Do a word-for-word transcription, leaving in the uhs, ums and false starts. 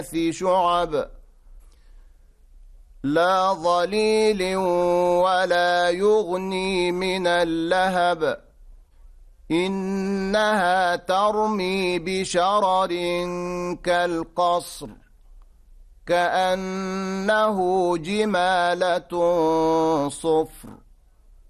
شعب لا ظليل ولا يغني من اللهب إنها ترمي بشرر كالقصر كأنه جمالة صفر